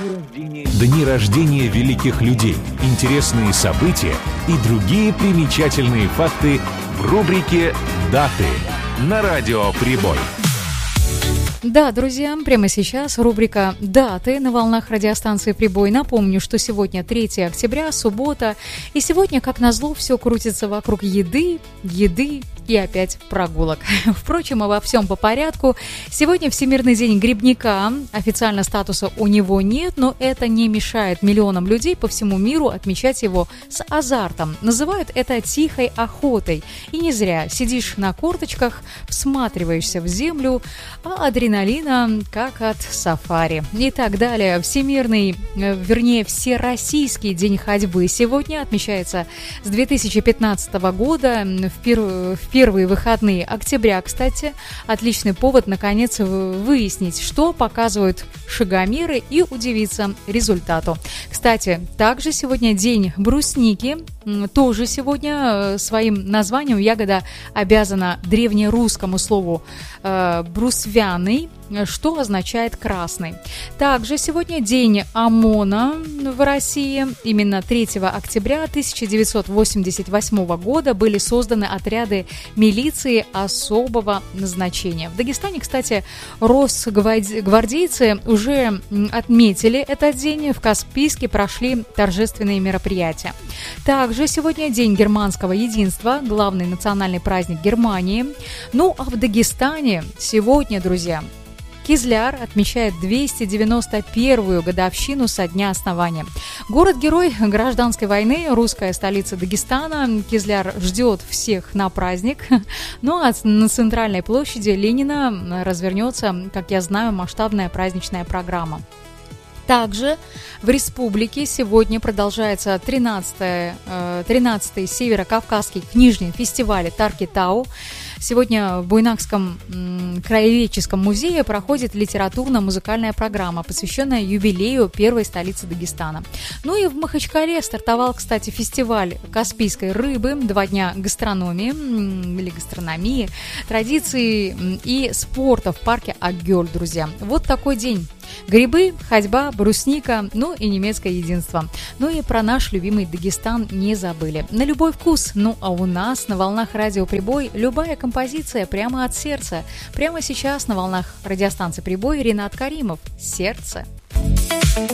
Дни рождения великих людей, интересные события и другие примечательные факты в рубрике «Даты» на Радио Прибой. Да, друзья, прямо сейчас рубрика «Даты» на волнах радиостанции «Прибой». Напомню, что сегодня 3 октября, суббота, и сегодня, как назло, все крутится вокруг еды и опять прогулок. Впрочем, обо всем по порядку. Сегодня Всемирный день грибника. Официально статуса у него нет, но это не мешает миллионам людей по всему миру отмечать его с азартом. Называют это тихой охотой. И не зря. Сидишь на корточках, всматриваешься в землю, а адреналина как от сафари. И так далее. Всероссийский день ходьбы сегодня отмечается с 2015 года. В первые выходные октября, кстати, отличный повод, наконец, выяснить, что показывают шагомеры, и удивиться результату. Кстати, также сегодня день брусники. Тоже сегодня своим названием ягода обязана древнерусскому слову брусвяный, что означает красный. Также сегодня день ОМОНа в России. Именно 3 октября 1988 года были созданы отряды милиции особого назначения. В Дагестане, кстати, росгвардейцы уже отметили этот день. В Каспийске прошли торжественные мероприятия. Также сегодня день германского единства, главный национальный праздник Германии. Ну а в Дагестане сегодня, друзья, Кизляр отмечает 291-ю годовщину со дня основания. Город-герой гражданской войны, русская столица Дагестана. Кизляр ждет всех на праздник. Ну а на центральной площади Ленина развернется, как я знаю, масштабная праздничная программа. Также в республике сегодня продолжается 13-й Северо-Кавказский книжный фестиваль Тарки-Тау. Сегодня в Буйнакском краеведческом музее проходит литературно-музыкальная программа, посвященная юбилею первой столицы Дагестана. Ну и в Махачкале стартовал, кстати, фестиваль Каспийской рыбы, 2 дня гастрономии, традиций и спорта в парке Акгёль, друзья. Вот такой день. Грибы, ходьба, брусника, ну и немецкое единство. Ну и про наш любимый Дагестан не забыли. На любой вкус. Ну а у нас на волнах Радио Прибой любая композиция прямо от сердца. Прямо сейчас на волнах радиостанции Прибой Ринат Каримов «Сердце».